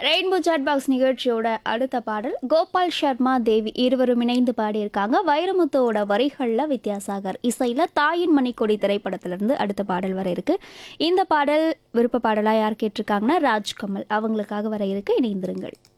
Rainbow chat box நிகழ்ச்சியோட அடுத்த பாடல் கோபால் சர்மா தேவி இருவரும் இணைந்து பாடியிருக்காங்க. வைரமுத்துவோட வரிகளில் வித்யாசாகர் இசையில் தாயின் மணிக்கொடி திரைப்படத்திலிருந்து அடுத்த பாடல் வர இருக்கு. இந்த பாடல் விருப்ப பாடலாக யார் கேட்டிருக்காங்கன்னா ராஜ்கமல், அவங்களுக்காக வர இருக்கு. இணைந்திருங்கள்.